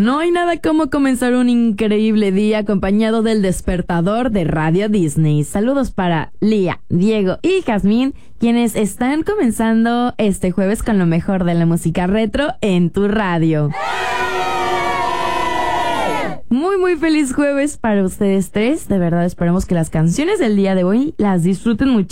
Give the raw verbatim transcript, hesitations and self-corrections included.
No hay nada como comenzar un increíble día acompañado del despertador de Radio Disney. Saludos para Lía, Diego y Jazmín, quienes están comenzando este jueves con lo mejor de la música retro en tu radio. Muy muy feliz jueves para ustedes tres. De verdad esperamos que las canciones del día de hoy las disfruten mucho.